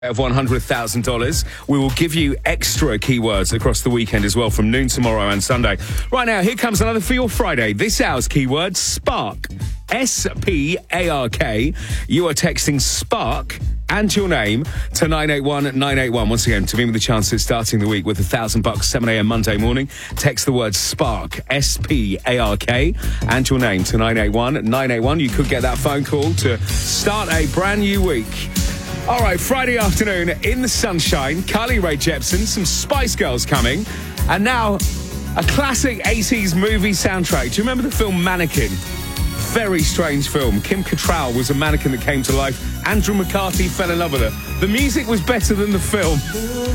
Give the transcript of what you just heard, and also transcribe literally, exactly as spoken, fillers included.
of one hundred thousand dollars. We will give you extra keywords across the weekend as well, from noon tomorrow and Sunday. Right now, here comes another for your Friday. This hour's keyword, spark. S P A R K. You are texting spark and your name to nine eight one nine eight one. Once again, to be with the chance at starting the week with a thousand bucks, seven a.m. Monday morning. Text the word spark, S P A R K, and your name to nine eight one nine eight one. You could get that phone call to start a brand new week. All right, Friday afternoon in the sunshine, Carly Rae Jepsen, some Spice Girls coming, and now a classic eighties movie soundtrack. Do you remember the film Mannequin? Very strange film. Kim Cattrall was a mannequin that came to life. Andrew McCarthy fell in love with her. The music was better than the film.